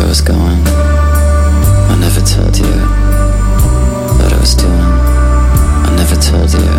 was going. I never told you what I was doing. I never told you